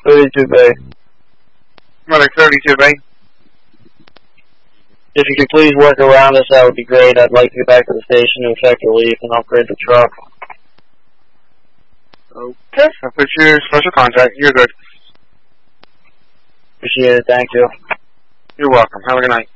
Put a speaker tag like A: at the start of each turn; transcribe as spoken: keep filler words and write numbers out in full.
A: thirty-two Bay.
B: Medic thirty-two Bay.
A: If you could please work around us, that would be great. I'd like to get back to the station to effect relief and upgrade the truck.
B: Okay, I'll put your special contact. You're good.
A: Appreciate it. Thank you.
B: You're welcome. Have a good night.